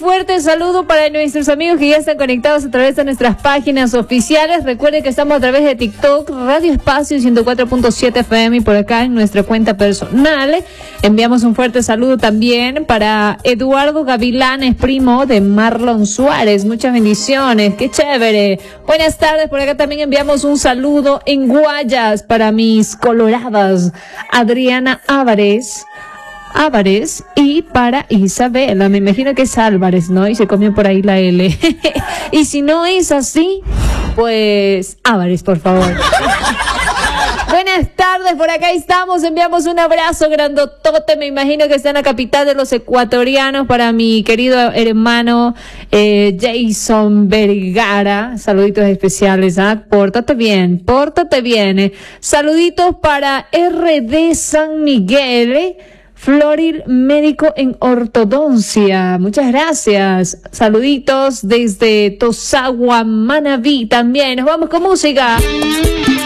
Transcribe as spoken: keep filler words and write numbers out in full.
fuerte saludo para nuestros amigos que ya están conectados a través de nuestras páginas oficiales. Recuerden que estamos a través de TikTok, Radio Espacio ciento cuatro punto siete F M y por acá en nuestra cuenta personal. Enviamos un fuerte saludo también para Eduardo Gavilán, es primo de Marlon Suárez. Muchas bendiciones, qué chévere. Buenas tardes, por acá también enviamos un saludo en Guayas para mis coloradas, Adriana Álvarez. Álvarez y para Isabela, me imagino que es Álvarez, ¿no? Y se comió por ahí la L. Y si no es así, pues Álvarez, por favor. Buenas tardes, por acá estamos, enviamos un abrazo grandotote, me imagino que está en la capital de los ecuatorianos, para mi querido hermano eh, Jason Vergara, saluditos especiales, ¿ah? Pórtate bien, pórtate bien, eh. Saluditos para R D San Miguel, eh. Floril, médico en ortodoncia. Muchas gracias. Saluditos desde Tosagua, Manabí también. Nos vamos con música.